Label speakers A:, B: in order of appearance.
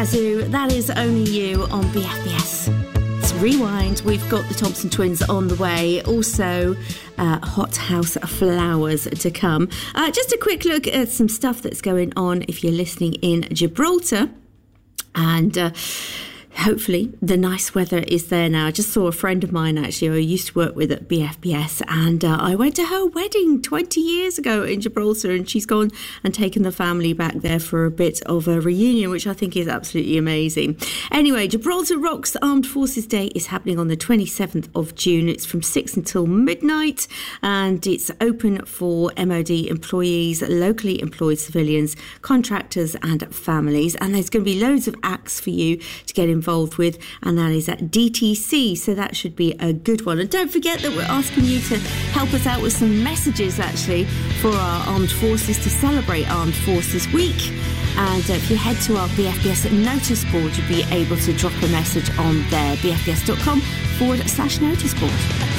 A: Yazoo, that is Only You on BFBS. It's Rewind. We've got the Thompson Twins on the way. Also, Hot House Flowers to come. Just a quick look at some stuff that's going on if you're listening in Gibraltar. And hopefully the nice weather is there now. I just saw a friend of mine actually who I used to work with at BFBS, and I went to her wedding 20 years ago in Gibraltar, and she's gone and taken the family back there for a bit of a reunion, which I think is absolutely amazing. Anyway, Gibraltar Rocks Armed Forces Day is happening on the 27th of June. It's from 6 until midnight, and it's open for MOD employees, locally employed civilians, contractors and families. And there's going to be loads of acts for you to get involved with, and that is at DTC, so that should be a good one. And don't forget that we're asking you to help us out with some messages actually for our armed forces to celebrate Armed Forces Week. And if you head to our BFBS notice board, you'll be able to drop a message on there, bfbs.com/notice board.